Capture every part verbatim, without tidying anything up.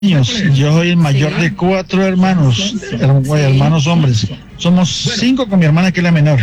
Niños. Yo soy el mayor de cuatro hermanos, hermanos hombres. Somos cinco con mi hermana, que es la menor.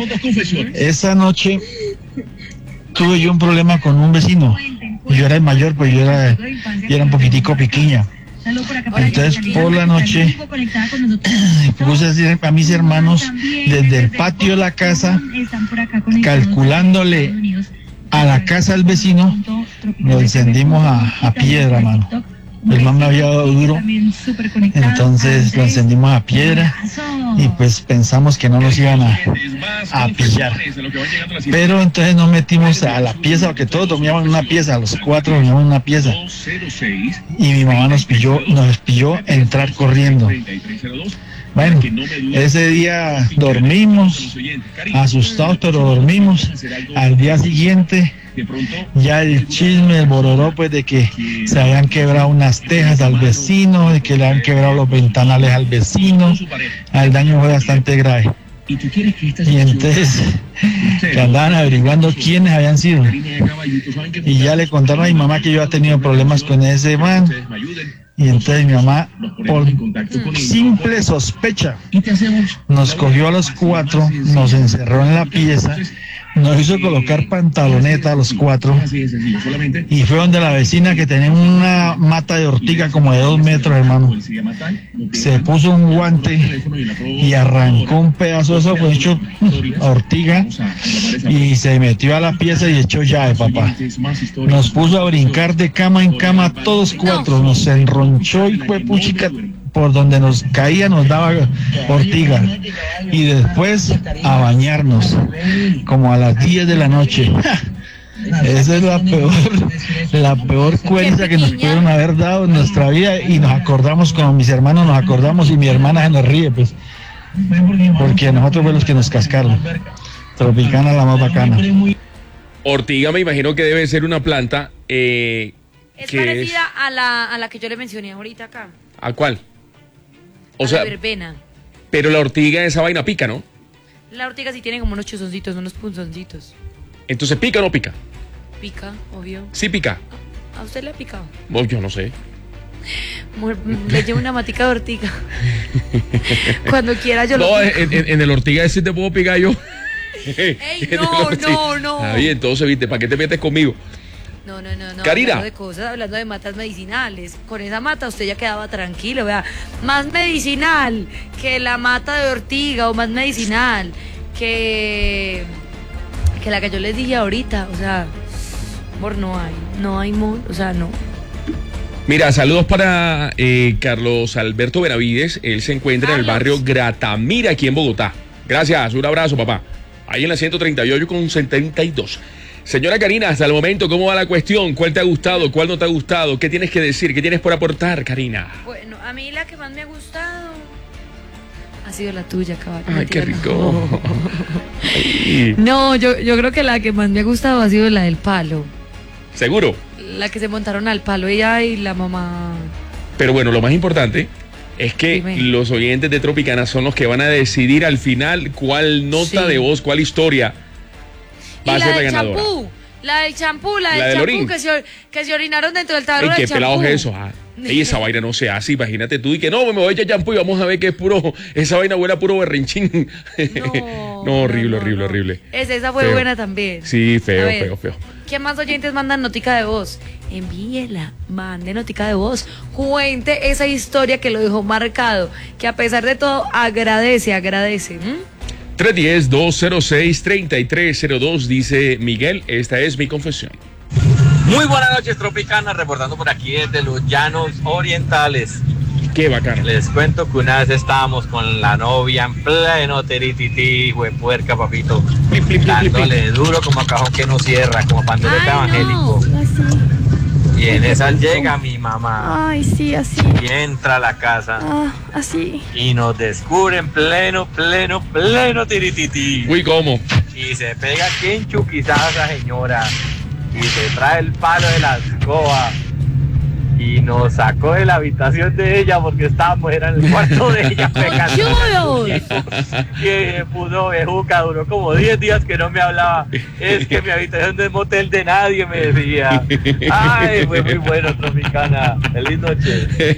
Esa noche tuve yo un problema con un vecino. Yo era el mayor, pues yo era, yo era un poquitico pequeña. Entonces por la noche puse a decir a mis hermanos desde el patio de la casa, calculándole a la casa del vecino, lo encendimos a, a piedra, mano. El man me había dado duro, entonces lo encendimos a piedra y pues pensamos que no nos iban a, a pillar. Pero entonces nos metimos a la pieza, porque todos dormíamos en una pieza, los cuatro dormíamos en una pieza. Y mi mamá nos pilló, nos pilló entrar corriendo. Bueno, ese día dormimos, asustados, pero dormimos. Al día siguiente, ya el chisme, el bororó, pues de que se habían quebrado unas tejas al vecino, de que le habían quebrado los ventanales al vecino. El daño fue bastante grave. Y entonces, que andaban averiguando quiénes habían sido. Y ya le contaron a mi mamá que yo había tenido problemas con ese man. Y entonces mi mamá, por simple sospecha, nos cogió a los cuatro, nos encerró en la pieza, nos hizo colocar pantaloneta a los cuatro, y fue donde la vecina, que tenía una mata de ortiga como de dos metros, hermano, se puso un guante y arrancó un pedazo de eso, pues hecho ortiga, y se metió a la pieza y echó llave, papá. Nos puso a brincar de cama en cama todos cuatro, nos enronchó y fue puchica. Por donde nos caía nos daba ortiga, y después a bañarnos como a las diez de la noche. Esa es la peor, la peor cuerda que nos pudieron haber dado en nuestra vida, y nos acordamos, con mis hermanos nos acordamos, y mi hermana se nos ríe, pues, porque nosotros fue los que nos cascaron. Tropicana, la más bacana. Ortiga, me imagino que debe ser una planta eh, es que parecida es... a la a la que yo le mencioné ahorita acá. ¿A cuál? O a sea, la verbena. Pero la ortiga, esa vaina pica, ¿no? La ortiga sí tiene como unos chuzoncitos, unos punzoncitos. Entonces, ¿pica o no pica? Pica, obvio. Sí pica. ¿A usted le ha picado? Oh, yo no sé. Mujer, le llevo una matica de ortiga. Cuando quiera yo no, lo pico. En, en, en el ortiga ese te puedo picar yo. Ey, no, no, no. Ah, bien, entonces, ¿viste? ¿Para qué te metes conmigo? No, no, no, no. Karina. Hablando de cosas, hablando de matas medicinales. Con esa mata usted ya quedaba tranquilo, vea. Más medicinal que la mata de ortiga, o más medicinal que, que la que yo les dije ahorita. O sea, amor, no hay. No hay, amor, o sea, no. Mira, saludos para eh, Carlos Alberto Benavides. Él se encuentra Carlos. en el barrio Gratamira, aquí en Bogotá. Gracias, un abrazo, papá. Ahí en la ciento treinta y ocho con setenta y dos. Señora Karina, hasta el momento, ¿cómo va la cuestión? ¿Cuál te ha gustado? ¿Cuál no te ha gustado? ¿Qué tienes que decir? ¿Qué tienes por aportar, Karina? Bueno, a mí la que más me ha gustado ha sido la tuya, caballo. Ay, qué rico. Ay. No, yo, yo creo que la que más me ha gustado ha sido la del palo. ¿Seguro? La que se montaron al palo, ella y la mamá. Pero bueno, lo más importante es que Dime. los oyentes de Tropicana son los que van a decidir al final cuál nota sí. de voz, cuál historia va a ser la ganadora. Champú, la del champú, la del champú que se, que se orinaron dentro del tarro del champú. ¿Qué pelado es eso? Ah, ey, esa vaina no se hace, imagínate tú, y que no, me voy a echar champú y vamos a ver que es puro, esa vaina huele a puro berrinchín. No, no horrible, no, no, horrible, no. horrible. Esa, esa fue feo. buena también. Sí, feo, ver, feo, feo. ¿Qué más oyentes mandan notica de voz? Envíela, mande notica de voz, cuente esa historia que lo dejó marcado, que a pesar de todo agradece, agradece. ¿Mm? tres uno cero, dos cero seis, tres tres cero dos, dice Miguel, esta es mi confesión. Muy buenas noches, Tropicana, reportando por aquí desde los Llanos Orientales. Qué bacano. Les cuento que una vez estábamos con la novia en pleno teritití, huepuerca, papito, plip, plip, dándole plip, plip. duro como a cajón que no cierra, como pandereta evangélico. No, así. Y en esa llega mi mamá. Ay, sí, así. Y entra a la casa. Ah, así. Y nos descubre en pleno, pleno, pleno tiritití. Uy, ¿cómo? Y se pega quinchu quizás esa señora. Y se trae el palo de la escoba. y nos sacó de la habitación de ella porque estábamos, era en el cuarto de ella pegando. Que pudo bejuca, duró como diez días que no me hablaba. Es que mi habitación no es motel de nadie, me decía. Ay, fue muy bueno, Tropicana. Feliz noche.